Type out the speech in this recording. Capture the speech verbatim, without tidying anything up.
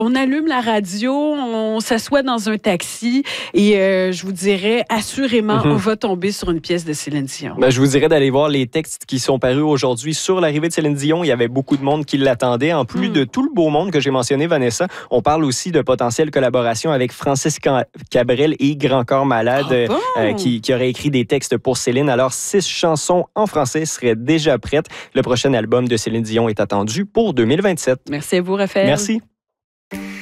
On allume la radio, on s'assoit dans un taxi et euh, je vous dirais, assurément, mm-hmm. on va tomber sur une pièce de Céline Dion. Ben, je vous dirais d'aller voir les textes qui sont parus aujourd'hui sur l'arrivée de Céline Dion. Il y avait beaucoup de monde qui l'attendait. En plus mm. de tout le beau monde que j'ai mentionné, Vanessa, on parle aussi de potentielles collaborations avec Francis Cabrel et Grand Corps Malade ah bon? euh, qui, qui auraient écrit des textes pour Céline. Alors, six chansons en français seraient déjà prêtes. Le prochain album de Céline Dion est attendu pour deux mille vingt-sept. Merci à vous, Raphaël. Merci.